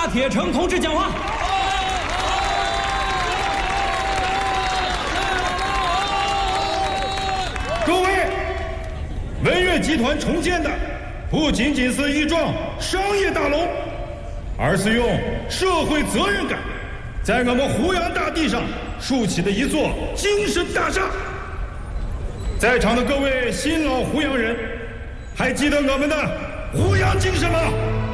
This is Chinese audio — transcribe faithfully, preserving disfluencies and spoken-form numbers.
铁城同志讲话。 各位，文悦集团重建的不仅仅是一幢商业大楼，而是用社会责任感，在我们湖阳大地上竖起的一座精神大厦。在场的各位新老湖阳人，还记得我们的湖阳精神吗？